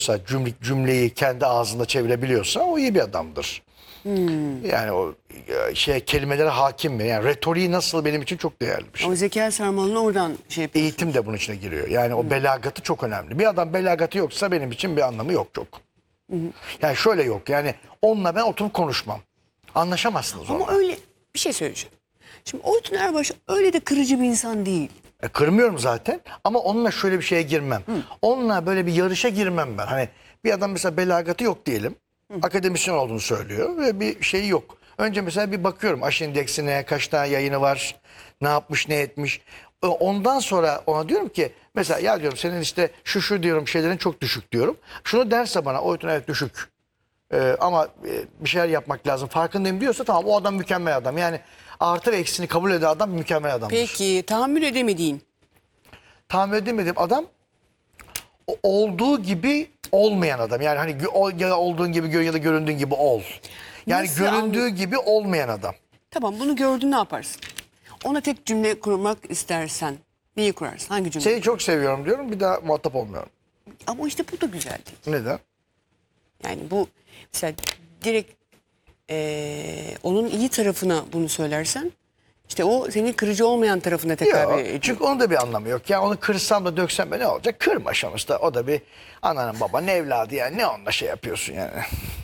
cümleyi kendi ağzında çevirebiliyorsa o iyi bir adamdır. Yani o kelimelere hakim mi? Yani retoriği nasıl benim için çok değerli bir şey. O Zekai Sarmal'ın oradan şey yapıyor. Eğitim de bunun içine giriyor. Yani o belagatı çok önemli. Bir adam belagatı yoksa benim için bir anlamı yok çok. Yani şöyle yok. Yani onunla ben oturup konuşmam. Anlaşamazsınız onunla. Ama öyle bir şey söyleyeceğim. Şimdi Oytun Erbaş öyle de kırıcı bir insan değil. Kırmıyorum zaten ama onunla şöyle bir şeye girmem. Onunla böyle bir yarışa girmem ben. Hani bir adam mesela belagatı yok diyelim. Akademisyen olduğunu söylüyor ve bir şeyi yok. Önce mesela bir bakıyorum Aş indeksine, kaç tane yayını var, ne yapmış, ne etmiş. Ondan sonra ona diyorum ki mesela ya diyorum senin işte şu diyorum şeylerin çok düşük diyorum. Şunu derse bana Oytun evet düşük. Ama bir şeyler yapmak lazım farkındayım diyorsa tamam o adam mükemmel adam. Yani artı ve eksini kabul eden adam mükemmel adamdır. Peki tahammül edemediğin. Tahmin edemediğim adam olduğu gibi olmayan adam. Yani hani ya olduğun gibi gör ya da göründüğün gibi ol. Yani Nasıl göründüğü gibi olmayan adam. Tamam bunu gördün ne yaparsın? Ona tek cümle kurmak istersen neyi kurarsın? Hangi cümle? Seni çok seviyorum diyorum bir daha muhatap olmuyorum. Ama işte bu da güzel değil. Neden? Yani bu mesela direkt onun iyi tarafına bunu söylersen işte o senin kırıcı olmayan tarafına tekabül Yok, ediyor. çünkü onun da bir anlamı yok. Yani onu kırsam da döksem de ne olacak? Kırma sonuçta. O da bir ananın babanın evladı yani. Ne onunla şey yapıyorsun yani?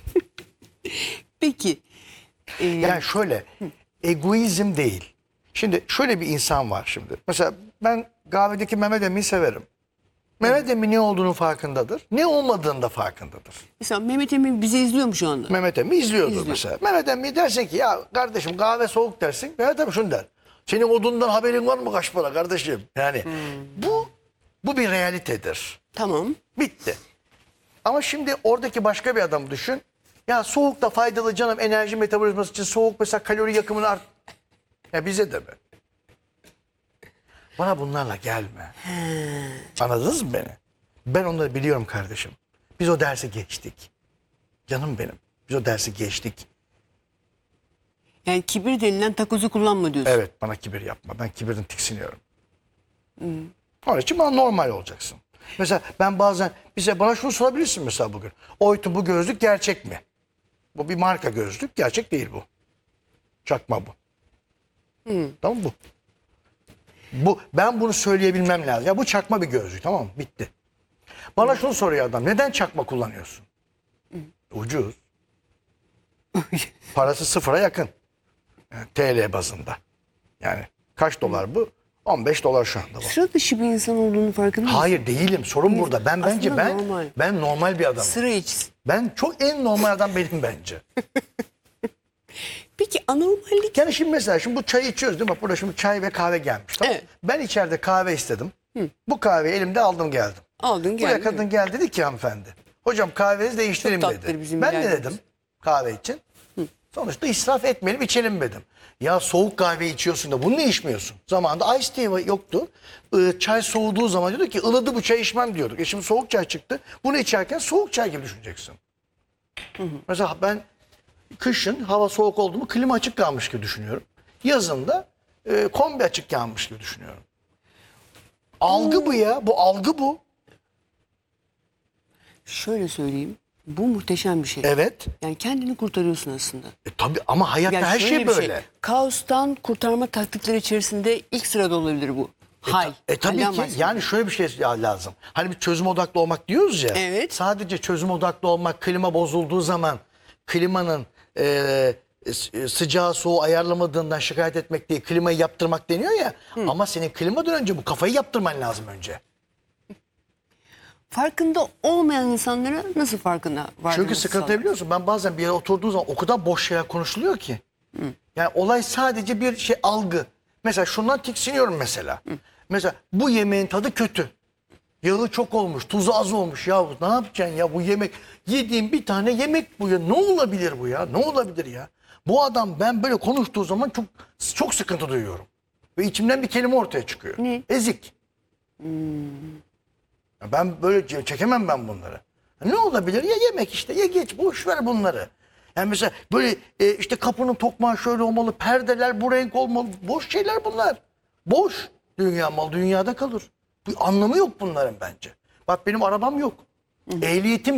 Peki. Yani şöyle egoizm değil. Şimdi şöyle bir insan var şimdi. Mesela ben kahvedeki Mehmet Emin'i severim. Mehmet Emin ne olduğunun farkındadır. Ne olmadığının da farkındadır. Mesela Mehmet Emin bizi izliyor mu şu anda? Mehmet Emin izliyordur İzliyor. mesela. Mehmet Emin dersin ki ya kardeşim kahve soğuk dersin. Mehmet Emin şunu der. Senin odundan haberin var mı kaç para kardeşim? Yani bu bir realitedir. Tamam. Bitti. Ama şimdi oradaki başka bir adamı düşün. Ya soğuk da faydalı canım enerji metabolizması için soğuk mesela kalori yakımını art. Ya bize de mi? Bana bunlarla gelme. Anladınız mı beni? Ben onları biliyorum kardeşim. Biz o dersi geçtik. Canım benim. Biz o dersi geçtik. Yani kibir denilen takozu kullanma diyorsun. Evet bana kibir yapma. Ben kibirden tiksiniyorum. Onun için bana normal olacaksın. Mesela ben bazen bana şunu sorabilirsin mesela bugün. Oytun bu gözlük gerçek mi? Bu bir marka gözlük. Gerçek değil bu. Çakma bu. Tamam bu. Ben bunu söyleyebilmem lazım. Ya bu çakma bir gözlük tamam mı? Bitti. Bana şunu soruyor adam. Neden çakma kullanıyorsun? Ucuz. Parası sıfıra yakın. Yani TL bazında. Yani kaç dolar bu? 15 dolar şu anda bu. Sıra dışı bir insan olduğunu farkında mısın? Hayır değilim. Sorun burada. Ben normal bir adamım. Sıra iç. Ben çok en normal adam benim bence. Peki anormallik Yani şimdi mesela bu çayı içiyoruz değil mi? Bak burada şimdi çay ve kahve gelmiş. Tamam? Evet. Ben içeride kahve istedim. Bu kahveyi elimde aldım geldim. aldın Buraya geldin. kadın geldi dedi ki hanımefendi. Hocam kahvenizi değiştireyim Çok tatlıdır dedi. bizim Ben de biraderimiz. dedim kahve için. Sonuçta israf etmeyelim içelim dedim. Ya soğuk kahve içiyorsun da bunu ne içmiyorsun? Zamanında ice tea yoktu. Çay soğuduğu zaman diyordu ki ılıdı bu çay içmem diyorduk. Şimdi soğuk çay çıktı. Bunu içerken soğuk çay gibi düşüneceksin. Mesela ben kışın hava soğuk oldu mu klima açık kalmış gibi düşünüyorum. Yazın da kombi açık kalmış gibi düşünüyorum. Algı bu ya. Bu algı bu. Şöyle söyleyeyim. Bu muhteşem bir şey. Evet. Yani kendini kurtarıyorsun aslında. Tabii ama hayatta Yani her şöyle şey bir böyle. Kaostan kurtarma taktikleri içerisinde ilk sırada olabilir bu. Hal. Tabii Halden ki bahsediyorum. yani şöyle bir şey lazım. Hani bir çözüm odaklı olmak diyoruz ya. Evet. Sadece çözüm odaklı olmak klima bozulduğu zaman klimanın sıcağı soğuğu ayarlamadığından şikayet etmek değil. Klimayı yaptırmak deniyor ya. Ama senin klimadan önce bu kafayı yaptırman lazım önce. Farkında olmayan insanlara nasıl farkında var? Çünkü sıkıntı biliyorsun ben bazen bir yere oturduğum zaman o kadar boş şeyler konuşuluyor ki. Yani olay sadece bir şey algı. Mesela şundan tiksiniyorum mesela. Mesela bu yemeğin tadı kötü. Yağı çok olmuş, tuzu az olmuş. Ya ne yapacaksın ya bu yemek? Yediğim bir tane yemek bu ya. Ne olabilir bu ya? Ne olabilir ya? Bu adam ben böyle konuştuğu zaman çok sıkıntı duyuyorum. Ve içimden bir kelime ortaya çıkıyor. Ne? Ezik. Ya ben böyle çekemem ben bunları. Ne olabilir? Ya yemek işte ya geç boş ver bunları. Yani mesela böyle işte kapının tokmağı şöyle olmalı, perdeler bu renk olmalı. Boş şeyler bunlar. Boş. Dünya mal dünyada kalır. Bir anlamı yok bunların bence. Bak benim arabam yok. Ehliyetim